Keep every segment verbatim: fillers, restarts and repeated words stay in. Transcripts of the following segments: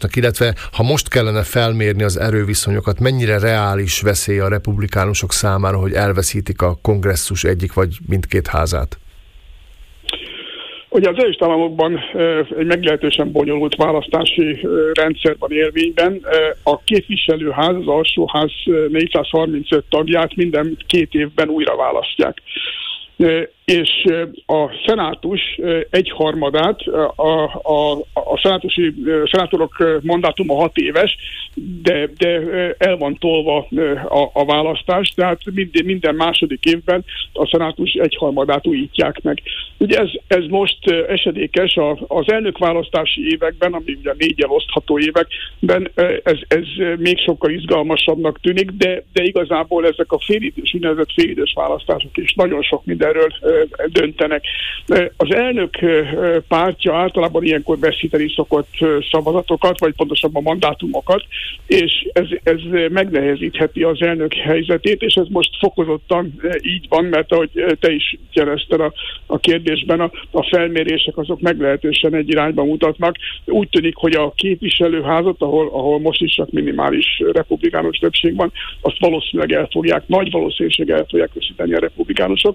választásnak, illetve ha most kellene felmérni az erőviszonyokat, mennyire reális veszély a republikánusok számára, hogy elveszítik a kongresszus egyik vagy mindkét házát? Ugye az Egyesült Államokban egy meglehetősen bonyolult választási rendszer van érvényben. A képviselőház, az alsóház négyszázharmincöt tagját minden két évben újra választják. És a szenátus egyharmadát, a, a, a szenátusi szenátorok mandátuma hat éves, de, de el van tolva a, a választás, tehát minden, minden második évben a szenátus egyharmadát újítják meg. Ugye ez, ez most esedékes az elnökválasztási években, ami ugye négyel osztható években, ez, ez még sokkal izgalmasabbnak tűnik, de, de igazából ezek a félidős, úgynevezett félidős választások is nagyon sok mindenről döntenek. Az elnök pártja általában ilyenkor veszíteni szokott szavazatokat, vagy pontosabban mandátumokat, és ez, ez megnehezítheti az elnök helyzetét, és ez most fokozottan így van, mert ahogy te is jelezted a, a kérdésben, a, a felmérések azok meglehetősen egy irányba mutatnak. Úgy tűnik, hogy a képviselőházat, ahol, ahol most is csak minimális republikánus többség van, azt valószínűleg el fogják, nagy valószínűséggel el fogják veszíteni a republikánusok,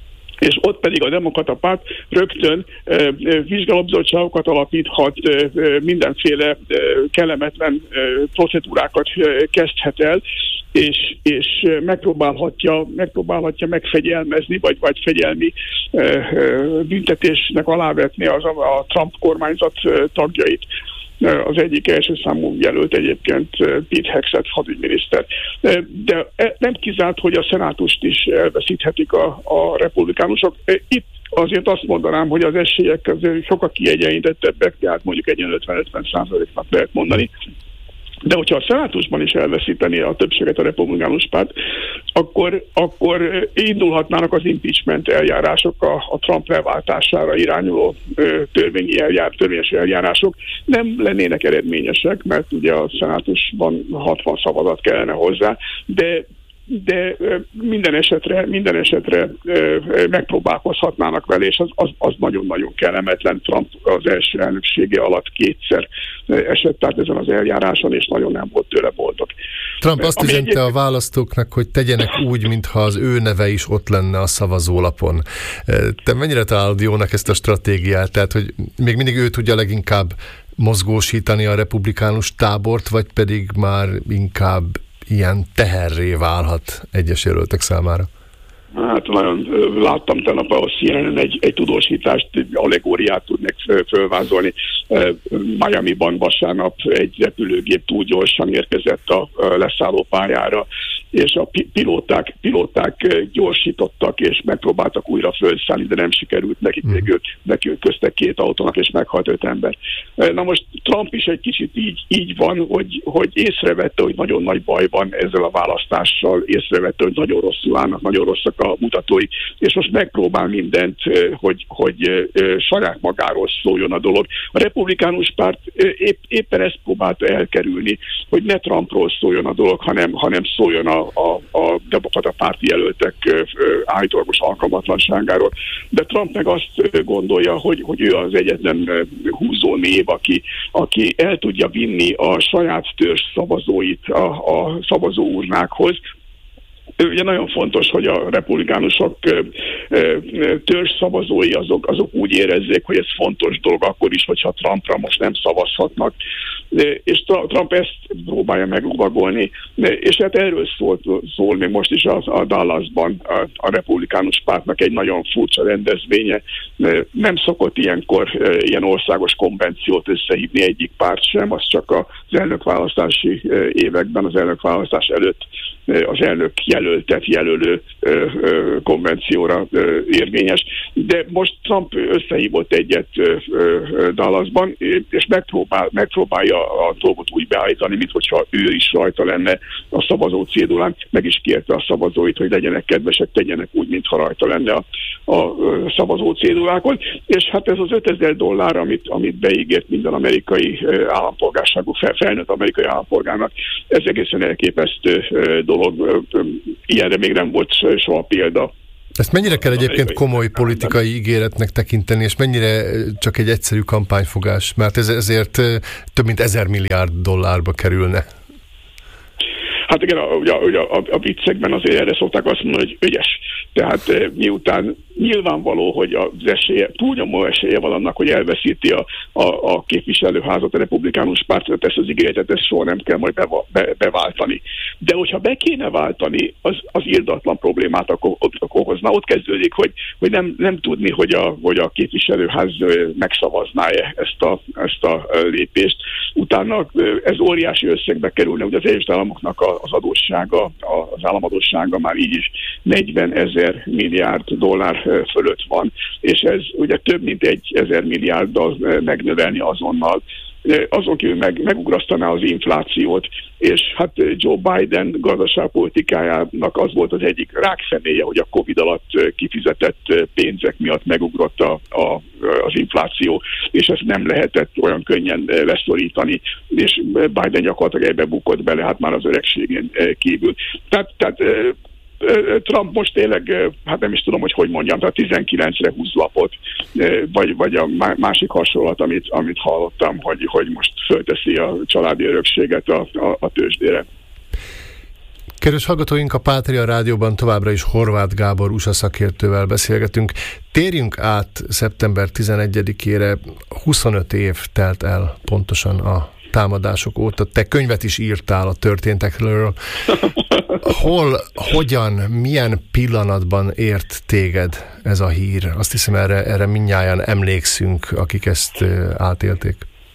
és ott pedig a demokrata párt rögtön e, vizsgálóbizottságokat alapíthat, e, mindenféle e, kellemetlen e, procedúrákat e, kezdhet el, és, és megpróbálhatja, megpróbálhatja megfegyelmezni, vagy, vagy fegyelmi e, e, büntetésnek alávetni az a, a Trump kormányzat e, tagjait. Az egyik első számú jelölt egyébként Pete Hegseth hadügyminiszter. De nem kizárt, hogy a szenátust is elveszíthetik a, a republikánusok. Itt azért azt mondanám, hogy az esélyek azért sokkal kiegyenlítettebbek, tehát mondjuk egy ötven-ötven százaléknak lehet mondani. De hogyha a szenátusban is elveszíteni a többséget a republikánus párt, akkor, akkor indulhatnának az impeachment eljárások, a, a Trump leváltására irányuló ö, törvényi eljár, törvényes eljárások nem lennének eredményesek, mert ugye a szenátusban hatvan szavazat kellene hozzá, de de minden esetre, minden esetre megpróbálkozhatnának vele, és az, az, az nagyon-nagyon kellemetlen. Trump az első elnöksége alatt kétszer esett át ezen az eljáráson, és nagyon nem volt tőle boldog. Trump azt üzente egy... a választóknak, hogy tegyenek úgy, mintha az ő neve is ott lenne a szavazólapon. Te mennyire találod jónak ezt a stratégiát? Tehát, hogy még mindig ő tudja leginkább mozgósítani a republikánus tábort, vagy pedig már inkább ilyen teherré válhat egyes jelöltek számára? Hát nagyon láttam tegnap a C N N egy, egy tudósítást, egy allegóriát tudnék fölvázolni. Miamiban vasárnap egy repülőgép túl gyorsan érkezett a leszállópályára, és a pilóták, pilóták gyorsítottak, és megpróbáltak újra fölszállni, de nem sikerült nekik, hmm. végül nekünk köztek két autónak, és meghalt öt ember. Na most Trump is egy kicsit így, így van, hogy, hogy észrevette, hogy nagyon nagy baj van ezzel a választással, észrevette, hogy nagyon rosszul állnak, nagyon rosszak a mutatói, és most megpróbál mindent, hogy, hogy saját magáról szóljon a dolog. A republikánus párt épp, éppen ezt próbálta elkerülni, hogy ne Trumpról szóljon a dolog, hanem, hanem szóljon a, a, a demokrata párti jelöltek állítólagos alkalmatlanságáról. De Trump meg azt gondolja, hogy, hogy ő az egyetlen húzó név, aki, aki el tudja vinni a saját törzs szavazóit a, a szavazóurnákhoz. Ugye nagyon fontos, hogy a republikánusok törzs szavazói azok, azok úgy érezzék, hogy ez fontos dolog, akkor is, hogyha Trumpra most nem szavazhatnak. És Trump ezt próbálja meglovagolni, és hát erről szólt, szól még most is a, a Dallasban a, a republikánus pártnak egy nagyon furcsa rendezvénye. Nem szokott ilyenkor ilyen országos konvenciót összehívni egyik párt sem, az csak az elnökválasztási években, az elnökválasztás előtt az elnök jelöltet jelölő ö, ö, konvencióra ö, érvényes. De most Trump összehívott egyet ö, ö, Dallasban, és megpróbál, megpróbálja a dolgot úgy beállítani, minthogyha ő is rajta lenne a szavazó cédulán. Meg is kérte a szavazóit, hogy legyenek kedvesek, tegyenek úgy, mintha rajta lenne a, a szavazó cédulákon. És hát ez az ötezer dollár, amit, amit beígért minden amerikai állampolgárságú, fel, felnőtt amerikai állampolgárnak, ez egészen elképesztő dolog. Ilyenre még nem volt soha példa. Ezt mennyire kell egyébként komoly politikai ígéretnek tekinteni, és mennyire csak egy egyszerű kampányfogás? Mert ez ezért több mint ezer milliárd dollárba kerülne. Hát igen, a, a, a, a viccekben azért erre szokták azt mondani, hogy ügyes. Tehát miután nyilvánvaló, hogy az esélye, túlnyomó esélye van annak, hogy elveszíti a, a, a képviselőházat, a republikánus pártot, ezt az ígéretet, ezt soha nem kell majd beva, be, beváltani. De hogyha be kéne váltani, az, az irdatlan problémát okozna. Ott kezdődik, hogy, hogy nem, nem tudni, hogy a, hogy a képviselőház megszavazná-e ezt a, ezt a lépést. Utána ez óriási összegbe kerülne. Ugye az Egyesült Államoknak az adóssága, az államadóssága már így is negyven ezer milliárd dollár fölött van, és ez ugye több mint egy ezer milliárddal megnövelni azonnal. Azon kívül meg, megugrasztaná az inflációt, és hát Joe Biden gazdaságpolitikájának az volt az egyik rákszeméje, hogy a Covid alatt kifizetett pénzek miatt megugrott a, a, az infláció, és ezt nem lehetett olyan könnyen leszorítani, és Biden gyakorlatilag ebbe bukott bele, hát már az öregségén kívül. Tehát, tehát Trump most tényleg, hát nem is tudom, hogy hogy mondjam, tehát tizenkilencre húsz lapot, vagy, vagy a másik hasonlat, amit, amit hallottam, hogy, hogy most fölteszi a családi örökséget a, a, a tőzsdére. Kedves hallgatóink, a Pátria Rádióban továbbra is Horváth Gábor u es á szakértővel beszélgetünk. Térjünk át szeptember tizenegyedikére, huszonöt év telt el pontosan a támadások óta. Te könyvet is írtál a történtekről. Hol, hogyan, milyen pillanatban ért téged ez a hír? Azt hiszem, erre, erre mindnyájan emlékszünk, akik ezt átélték.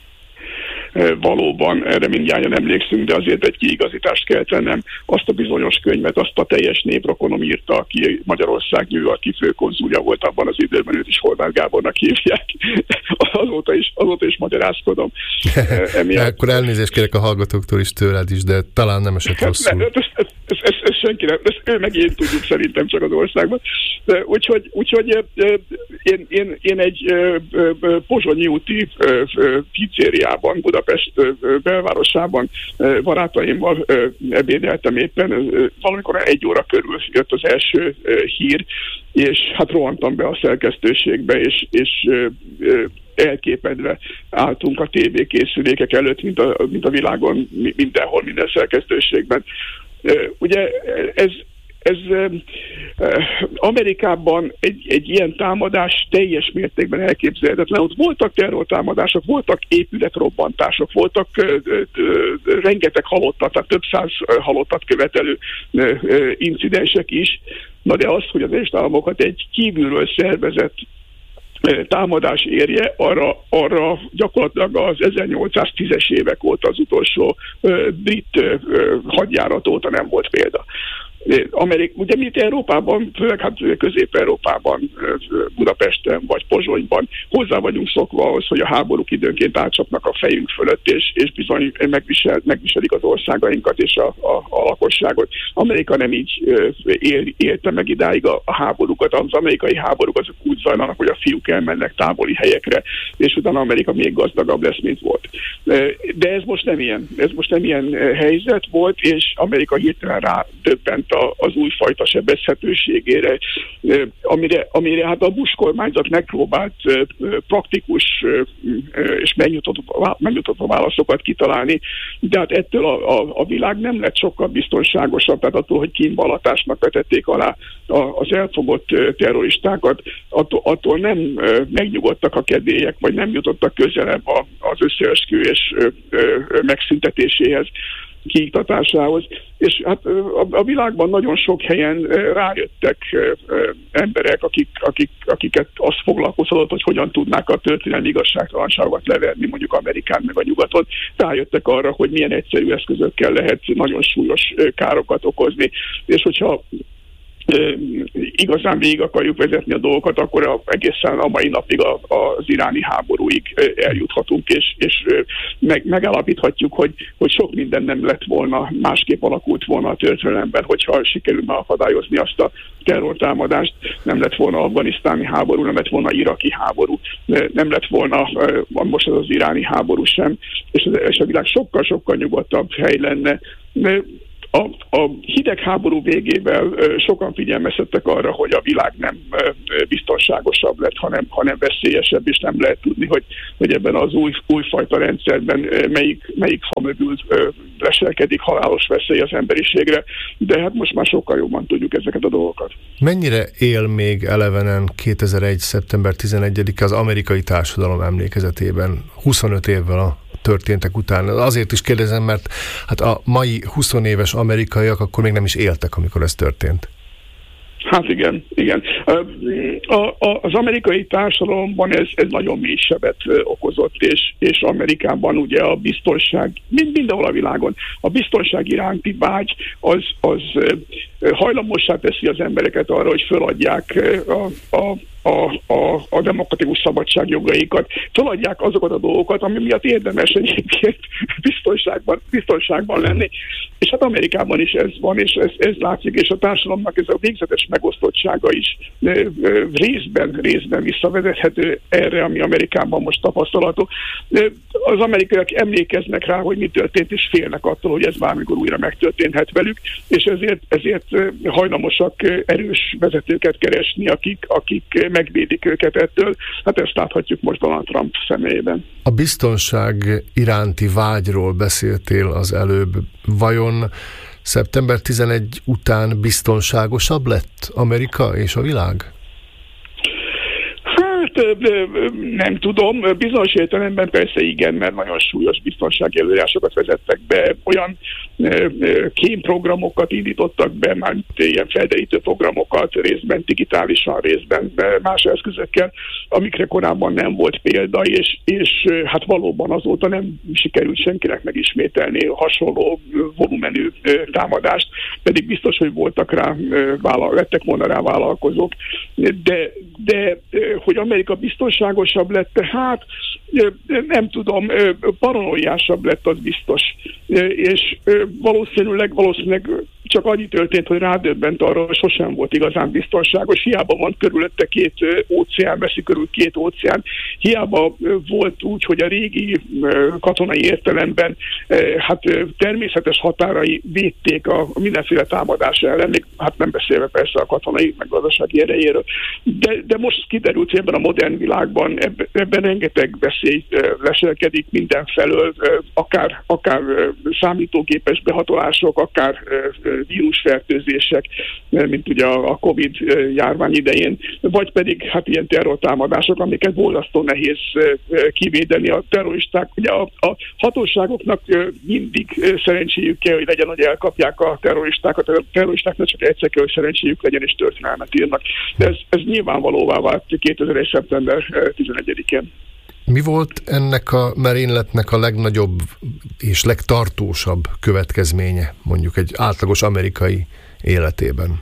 Valóban erre mindjárt emlékszünk, de azért egy kiigazítást kell tennem. Azt a bizonyos könyvet, azt a teljes névrokonom írta, aki Magyarország New York-i főkonzulja volt abban az időben, őt is Horváth Gábornak hívják. Azóta is, azóta is magyarázkodom. Akkor elnézést kérek a hallgatóktól is, tőled is, de talán nem esett rosszul. Ez, ez, ez, ez, ez senki nem, ez ő meg én tudjuk szerintem csak az országban. Úgyhogy, úgyhogy én, én, én egy pozsonyi úti pizzériában, Budapest belvárosában barátaimmal ebédeltem éppen, valamikor egy óra körül jött az első hír, és hát rohantam be a szerkesztőségbe, és, és elképedve álltunk a tévékészülékek előtt, mint a, mint a világon, mindenhol, minden szerkesztőségben. Ugye ez Ez Amerikában egy, egy ilyen támadás teljes mértékben elképzelhetetlen. Ott voltak terrortámadások, voltak épületrobbantások, voltak ö, ö, rengeteg halottat, tehát több száz halottat követelő ö, ö, incidensek is. Na de az, hogy az Egyesült Államokat egy kívülről szervezett támadás érje, arra, arra gyakorlatilag az ezernyolcszáztízes évek óta, az utolsó ö, brit ö, hadjárat óta nem volt példa. Amerik, ugye mi itt Európában, főleg hát Közép-Európában, Budapesten vagy Pozsonyban hozzá vagyunk szokva ahhoz, hogy a háborúk időnként átcsapnak a fejünk fölött, és, és bizony megvisel, megviselik az országainkat és a, a, a lakosságot. Amerika nem így él, élte meg idáig a, a háborúkat. Az amerikai háborúk azok úgy zajlanak, hogy a fiúk elmennek távoli helyekre, és utána Amerika még gazdagabb lesz, mint volt. De ez most nem ilyen, ez most nem ilyen helyzet volt, és Amerika hirtelen rádöbbent az újfajta sebezhetőségére, amire, amire hát a Bush kormányzat megpróbált praktikus és megnyugtató válaszokat kitalálni, de hát ettől a, a, a világ nem lett sokkal biztonságosabb, tehát attól, hogy kínvallatásnak vetették alá az elfogott terroristákat, attól, attól nem megnyugodtak a kedélyek, vagy nem jutottak közelebb az összeesküvés megszüntetéséhez, kiiktatásához, és hát a, a világban nagyon sok helyen rájöttek emberek, akik, akik, akiket azt foglalkoztatott, hogy hogyan tudnák a történelmi igazságtalanságokat leverni, mondjuk Amerikán meg a nyugaton, rájöttek arra, hogy milyen egyszerű eszközökkel lehet nagyon súlyos károkat okozni, és hogyha igazán végig akarjuk vezetni a dolgokat, akkor a, egészen a mai napig a, az iráni háborúig eljuthatunk, és, és meg, megállapíthatjuk, hogy, hogy sok minden nem lett volna, másképp alakult volna a történelemben, hogyha sikerül megakadályozni azt a terrortámadást, nem lett volna afganisztáni háború, nem lett volna iraki háború, nem lett volna most ez az iráni háború sem, és, és a világ sokkal-sokkal nyugodtabb hely lenne. A, a hidegháború végével sokan figyelmeztettek arra, hogy a világ nem biztonságosabb lett, hanem, hanem veszélyesebb, és nem lehet tudni, hogy, hogy ebben az új, újfajta rendszerben melyik, melyik fa mögül leselkedik halálos veszély az emberiségre, de hát most már sokkal jobban tudjuk ezeket a dolgokat. Mennyire él még elevenen kétezer-egy. szeptember tizenegyedike az amerikai társadalom emlékezetében, huszonöt évvel a történtek után? Azért is kérdezem, mert hát a mai huszonéves amerikaiak akkor még nem is éltek, amikor ez történt. Hát igen, igen. A, a, az amerikai társadalomban ez, ez nagyon mély sebet okozott, és, és Amerikában ugye a biztonság, mind, mindenhol a világon, a biztonság iránti vágy az, az hajlamossá teszi az embereket arra, hogy feladják a, a A, a, a demokratikus szabadságjogaikat, feladják azokat a dolgokat, ami miatt érdemes egyébként biztonságban, biztonságban lenni. És hát Amerikában is ez van, és ez, ez látszik, és a társadalomnak ez a végzetes megosztottsága is részben, részben visszavezethető erre, ami Amerikában most tapasztalható. Az amerikaiak emlékeznek rá, hogy mi történt, és félnek attól, hogy ez bármikor újra megtörténhet velük, és ezért, ezért hajlamosak erős vezetőket keresni, akik, akik megvédik őket ettől. Hát ezt láthatjuk most Donald Trump személyében. A biztonság iránti vágyról beszéltél az előbb. Vajon szeptember tizenegy után biztonságosabb lett Amerika és a világ? Nem tudom, bizonyos értelemben persze igen, mert nagyon súlyos biztonsági előírásokat vezettek be, olyan kémprogramokat indítottak be, már ilyen felderítő programokat, részben digitálisan, részben más eszközökkel, amikre korábban nem volt példa, és, és hát valóban azóta nem sikerült senkinek megismételni hasonló volumenű támadást, pedig biztos, hogy voltak rá, lettek volna rá vállalkozók, de, de hogy Amerika biztonságosabb lett, hát nem tudom, paranoiásabb lett, az biztos. És valószínűleg, valószínűleg csak annyi történt, hogy rádöbbent arra, hogy sosem volt igazán biztonságos. Hiába van körülötte két óceán, veszi körül két óceán. Hiába volt úgy, hogy a régi katonai értelemben hát természetes határai védték a mindenféle támadás ellen, még hát nem beszélve persze a katonai meg gazdasági erejéről. De, de most kiderült, hogy ebben a modern világban ebben, ebben rengeteg veszély leselkedik mindenfelől, akár, akár számítógépes behatolások, akár vírusfertőzések, mint ugye a Covid járvány idején, vagy pedig hát ilyen terrortámadások, amiket borzasztó nehéz kivédeni a terroristák. Ugye a, a hatóságoknak mindig szerencséjük kell, hogy legyen, hogy elkapják a terroristákat. A terroristáknak csak egyszer kell, hogy szerencséjük legyen, és történelmet írnak. De ez, ez nyilvánvalóvá vált kétezer-egy. szeptember tizenegyedikén. Mi volt ennek a merényletnek a legnagyobb és legtartósabb következménye, mondjuk egy átlagos amerikai életében?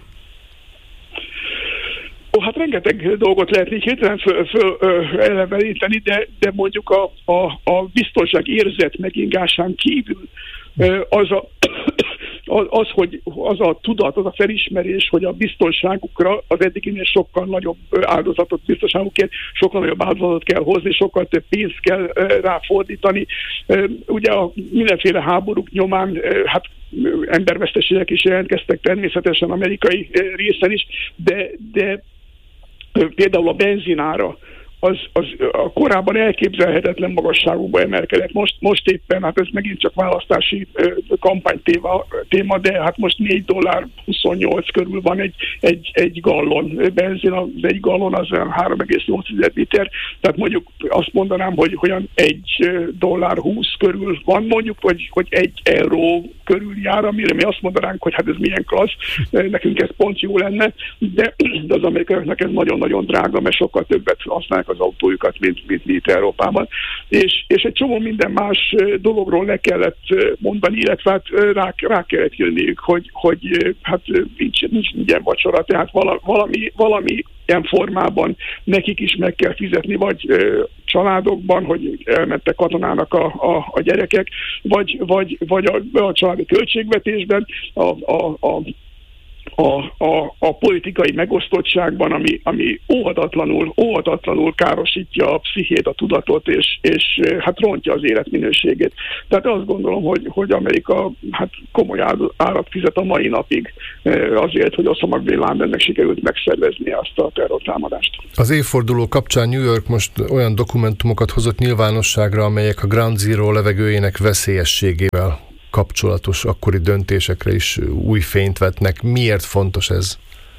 Ó, hát rengeteg dolgot lehet így hirtelen föl, föl eleveníteni, de, de mondjuk a, a, a biztonság érzet megingásán kívül az a az, hogy az a tudat, az a felismerés, hogy a biztonságukra az eddiginél sokkal nagyobb áldozatot, biztonságukért sokkal nagyobb áldozatot kell hozni, sokkal több pénzt kell ráfordítani. Ugye a mindenféle háborúk nyomán hát emberveszteségek is jelentkeztek természetesen amerikai részen is, de, de például a benzinára Az, az a korábban elképzelhetetlen magasságúba emelkedett. Most, most éppen, hát ez megint csak választási kampány téma, téma, de hát most négy dollár huszonnyolc körül van egy, egy, egy gallon benzin, az egy gallon az három egész nyolc liter, tehát mondjuk azt mondanám, hogy olyan egy dollár húsz körül van, mondjuk, hogy, hogy egy euró körül jár, amire mi azt mondanánk, hogy hát ez milyen klassz, nekünk ez pont jó lenne, de, de az amerikaiaknak ez nagyon-nagyon drága, mert sokkal többet használják az autójukat, mint, mint mi itt Európában. És, és egy csomó minden más dologról le kellett mondani, illetve hát rá, rá kellett jönniük, hogy, hogy hát nincs, nincs ingyen vacsora, tehát valami, valami ilyen formában nekik is meg kell fizetni, vagy ö, családokban, hogy elmentek katonának a, a, a gyerekek, vagy, vagy, vagy a, a családi költségvetésben, a, a, a a, a, a politikai megosztottságban, ami, ami óhatatlanul, óhatatlanul károsítja a pszichét, a tudatot, és, és hát rontja az életminőségét. Tehát azt gondolom, hogy, hogy Amerika hát komoly árat fizet a mai napig azért, hogy Osama Bin Ladennek sikerült megszervezni azt a terrortámadást. Az évforduló kapcsán New York most olyan dokumentumokat hozott nyilvánosságra, amelyek a Ground Zero levegőjének veszélyességével kapcsolatos akkori döntésekre is új fényt vetnek. Miért fontos ez?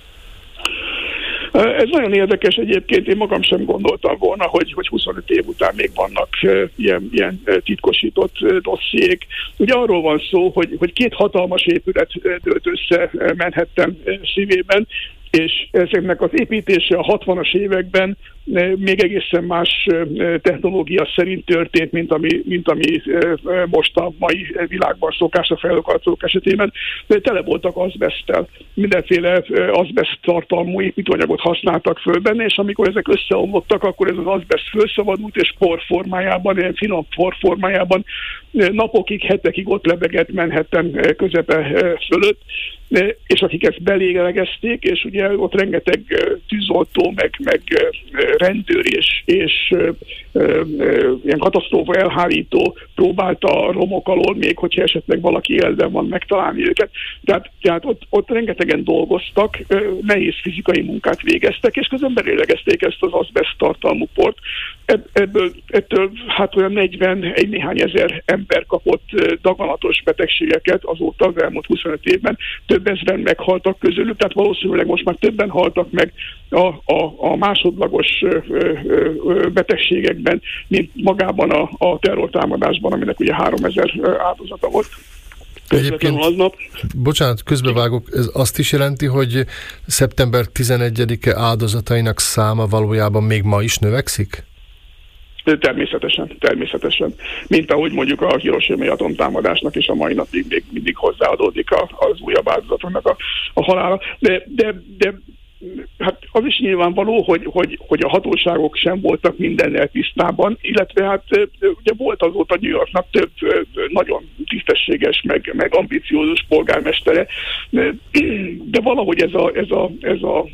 Ez nagyon érdekes egyébként, én magam sem gondoltam volna, hogy, hogy huszonöt év után még vannak ilyen, ilyen titkosított dossziék. Ugye arról van szó, hogy, hogy két hatalmas épület dőlt össze Manhattan szívében, és ezeknek az építése a hatvanas években még egészen más technológia szerint történt, mint ami, mint ami most a mai világban szokás a fejlőkarcolók esetében. De tele voltak azbeszttel. Mindenféle azbeszt tartalmú építőanyagot használtak föl benne, és amikor ezek összeomlottak, akkor ez az azbeszt felszabadult, és por formájában, ilyen finom por formájában napokig, hetekig ott lebegett Manhattan közepe fölött, és akik ezt belélegezték, és ugye ott rengeteg tűzoltó, meg, meg rendőr és, és ö, ö, ö, ilyen katasztrófa elhárító próbálta a romok alól, még hogyha esetleg valaki életben van, megtalálni őket. Tehát, tehát ott, ott rengetegen dolgoztak, ö, nehéz fizikai munkát végeztek, és közben belélegezték ezt az azbeszt tartalmú port. Ebből, ettől hát olyan negyven, egy néhány ezer ember kapott daganatos betegségeket azóta az elmúlt huszonöt évben. Több ezren meghaltak közülük, tehát valószínűleg most már többen haltak meg a, a, a másodlagos ö, ö, betegségekben, mint magában a, a terrortámadásban, aminek ugye háromezer áldozata volt. Egyébként, aznap. Bocsánat, közbevágok, ez azt is jelenti, hogy szeptember tizenegyedike áldozatainak száma valójában még ma is növekszik? Természetesen, természetesen. Mint ahogy mondjuk a hiroshimai atomtámadásnak is a mai napig még mindig hozzáadódik a, az újabb áldozatoknak a, a halála. De, de, de hát az is nyilvánvaló, hogy, hogy, hogy a hatóságok sem voltak mindennel tisztában, illetve hát ugye volt azóta New Yorknak több nagyon tisztességes, meg, meg ambiciózus polgármestere, de valahogy ez a, ez a, ez a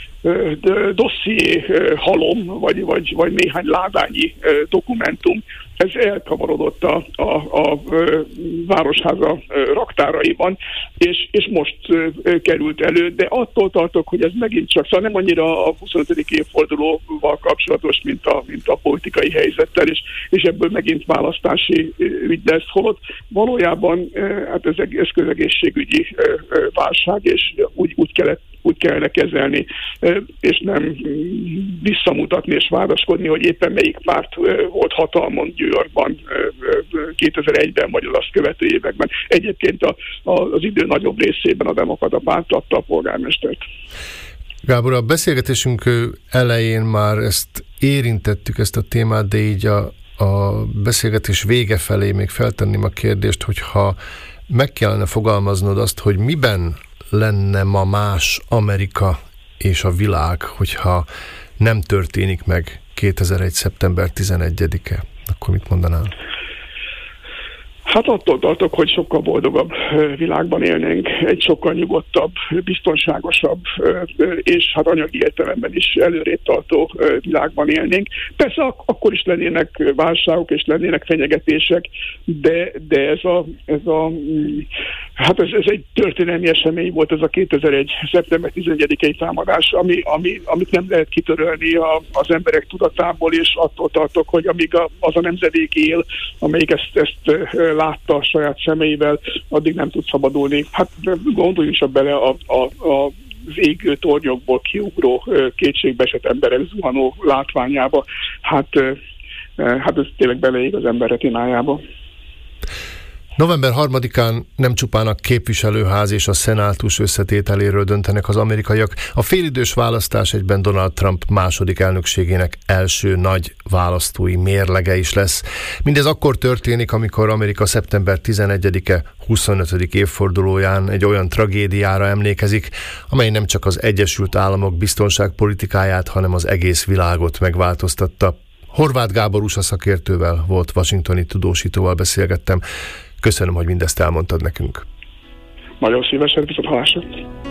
dosszié halom, vagy, vagy, vagy néhány ládányi dokumentum, ez elkavarodott a, a, a Városháza raktáraiban, és, és most került elő, de attól tartok, hogy ez megint csak, szóval nem annyira a huszonötödik évfordulóval kapcsolatos, mint a, mint a politikai helyzettel, és, és ebből megint választási ügy lesz, holott valójában hát ez, ez közegészségügyi válság, és úgy, úgy kellett úgy kellene kezelni, és nem visszamutatni és vádaskodni, hogy éppen melyik párt volt hatalmon New Yorkban kétezer-egyben, vagy az azt követő években. Egyébként a, a, az idő nagyobb részében a demokrata párt adta a polgármestert. Gábor, a beszélgetésünk elején már ezt érintettük, ezt a témát, de így a, a beszélgetés vége felé még feltenném a kérdést, hogyha meg kellene fogalmaznod azt, hogy miben lenne ma más Amerika és a világ, hogyha nem történik meg kétezer-egy. szeptember tizenegyedike, akkor mit mondanál? Hát attól tartok, hogy sokkal boldogabb világban élnénk, egy sokkal nyugodtabb, biztonságosabb és hát anyagi értelemben is előrébb tartó világban élnénk. Persze ak- akkor is lennének válságok és lennének fenyegetések, de, de ez a, ez a hát ez, ez egy történelmi esemény volt, ez a kétezer-egy. szeptember tizenegyedikei támadás, ami, ami, amit nem lehet kitörölni a, az emberek tudatából, és attól tartok, hogy amíg a, az a nemzedék él, amelyik ezt, ezt látta a saját szemeivel, addig nem tud szabadulni. Hát gondoljunk csak bele a, a, a az égő tornyokból kiugró, kétségbeesett emberek zuhanó látványába. Hát, hát ez tényleg beleég az ember retinájába. november harmadikán nem csupán a képviselőház és a szenátus összetételéről döntenek az amerikaiak. A félidős választás egyben Donald Trump második elnökségének első nagy választói mérlege is lesz. Mindez akkor történik, amikor Amerika szeptember tizenegyedike huszonötödik évfordulóján egy olyan tragédiára emlékezik, amely nem csak az Egyesült Államok biztonságpolitikáját, hanem az egész világot megváltoztatta. Horváth Gábor u es á szakértővel, volt washingtoni tudósítóval beszélgettem. Köszönöm, hogy mindezt elmondtad nekünk. Nagyon szívesen, viszont hallásra.